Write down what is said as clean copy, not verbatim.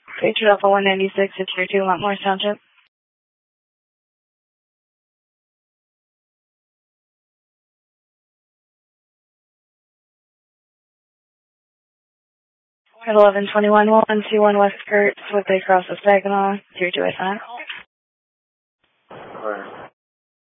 Patriot Alpha 196 at Tier 2, Montmore Township. At 1121 121 West Kurtz, with a cross of Saginaw, Tier 2 at 9.